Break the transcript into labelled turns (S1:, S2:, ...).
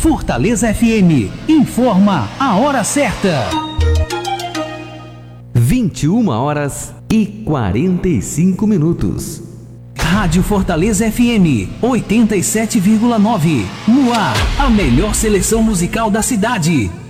S1: Fortaleza FM informa a hora certa.
S2: 21h45.
S1: Rádio Fortaleza FM 87,9. No ar, a melhor seleção musical da cidade.